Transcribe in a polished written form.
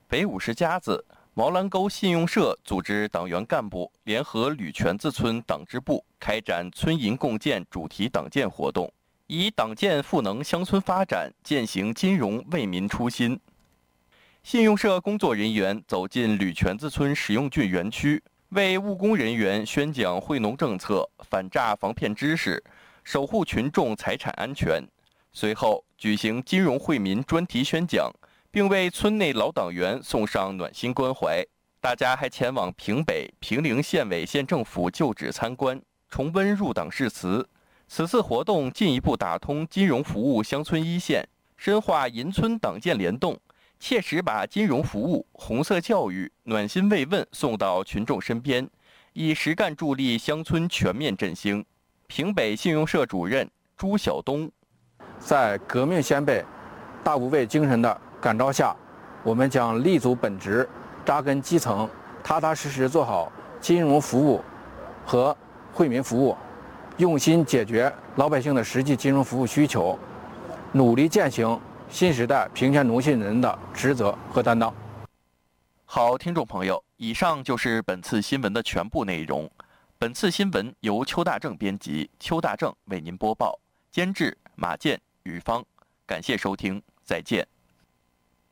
北50家子毛兰沟信用社组织党员干部联合吕泉子村党支部开展村银共建主题党建活动，以党建赋能乡村发展，践行金融为民初心。信用社工作人员走进吕泉子村实用郡园区，为务工人员宣讲惠农政策、反诈防骗知识，守护群众财产安全。随后举行金融惠民专题宣讲，并为村内老党员送上暖心关怀。大家还前往平北、平陵县委县政府旧址参观，重温入党誓词。此次活动进一步打通金融服务乡村一线，深化银村党建联动，切实把金融服务、红色教育、暖心慰问送到群众身边，以实干助力乡村全面振兴。平北信用社主任朱晓东， 在革命先辈大无畏精神的感召下，我们将立足本职，扎根基层，踏踏实实做好金融服务和惠民服务，用心解决老百姓的实际金融服务需求，努力践行新时代平权农信人的职责和担当。 好，听众朋友，以上就是本次新闻的全部内容。本次新闻由邱大正编辑，邱大正为您播报，监制马健、于芳。感谢收听，再见。